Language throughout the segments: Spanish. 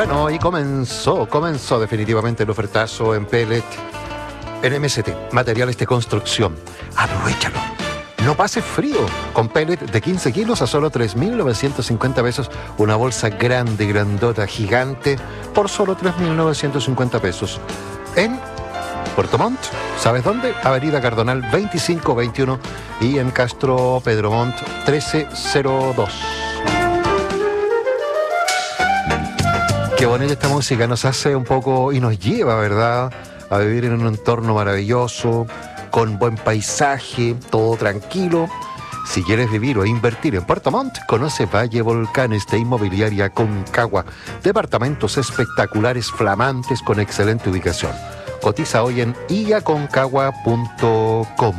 Bueno, y comenzó definitivamente el ofertazo en pellet en MST, materiales de construcción. Aprovechalo. No pases frío. Con pellet de 15 kilos a solo 3.950 pesos. Una bolsa grande, grandota, gigante, por solo 3.950 pesos. En Puerto Montt, ¿sabes dónde? Avenida Cardonal 2521 y en Castro Pedromont 1302. Qué bonita esta música, nos hace un poco y nos lleva, ¿verdad?, a vivir en un entorno maravilloso, con buen paisaje, todo tranquilo. Si quieres vivir o invertir en Puerto Montt, conoce Valle Volcanes de Inmobiliaria Concagua. Departamentos espectaculares, flamantes, con excelente ubicación. Cotiza hoy en iaconcagua.com.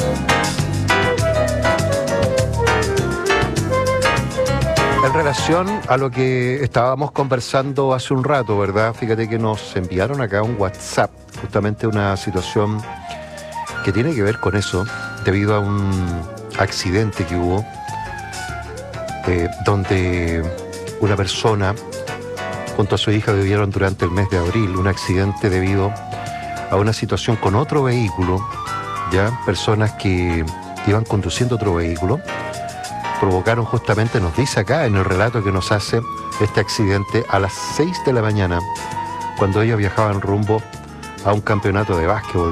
En relación a lo que estábamos conversando hace un rato, ¿verdad? Fíjate que nos enviaron acá un WhatsApp, justamente una situación que tiene que ver con eso, debido a un accidente que hubo, donde una persona junto a su hija vivieron durante el mes de abril un accidente debido a una situación con otro vehículo, ya personas que iban conduciendo otro vehículo, provocaron justamente, nos dice acá en el relato que nos hace, este accidente a las 6 de la mañana, cuando ellos viajaban rumbo a un campeonato de básquetbol